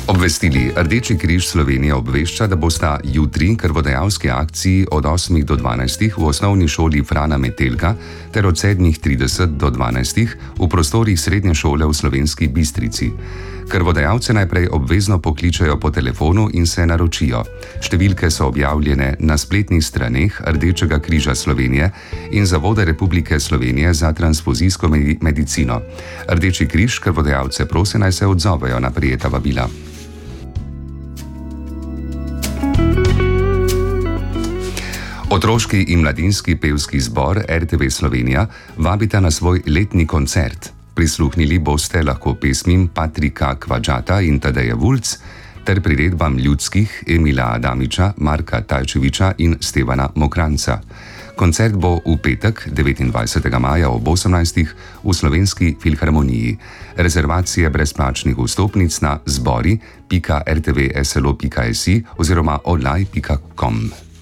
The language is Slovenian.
Obvestili. Rdeči križ Slovenije obvešča, da bosta jutri krvodajalski akciji od 8 do 12 v osnovni šoli Frana Metelka ter od 7:30 do 12 v prostorih srednje šole v Slovenski Bistrici. Krvodajalce najprej obvezno pokličejo po telefonu in se naročijo. Številke so objavljene na spletnih straneh Rdečega križa Slovenije in Zavoda Republike Slovenije za transfuzijsko medicino. Rdeči križ krvodajalce prosi, naj se odzovejo na prejeta vabila. Otroški in mladinski pevski zbor RTV Slovenija vabita na svoj letni koncert. Prisluhnili boste lahko pesmim Patrika Kvadžata in Tadeja Vulc ter priredbam ljudskih Emila Adamiča, Marka Tajčeviča in Stevana Mokranca. Koncert bo v petek, 29. maja ob 18. v Slovenski filharmoniji. Rezervacije brezplačnih vstopnic na zbori.rtvslo.si oziroma online.com.